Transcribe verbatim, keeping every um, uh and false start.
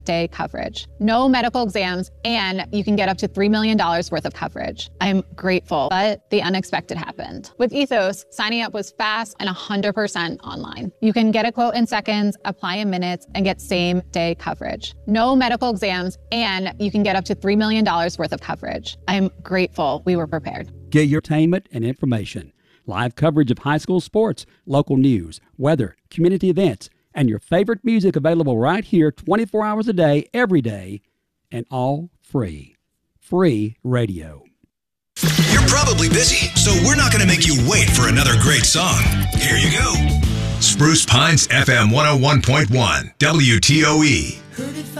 day coverage. No medical exams, and you can get up to three million dollars worth of coverage. I'm grateful, but the unexpected happened. With Ethos, signing up was fast and one hundred percent online. You can get a quote in seconds, apply in minutes, and get same day coverage. No medical exams, and you can get up to three million dollars worth of coverage. I'm grateful we were prepared. Get your entertainment and information. Live coverage of high school sports, local news, weather, community events, and your favorite music available right here twenty-four hours a day, every day, and all free. Free radio. You're probably busy, so we're not going to make you wait for another great song. Here you go. Spruce Pines F M one oh one point one, W T O E.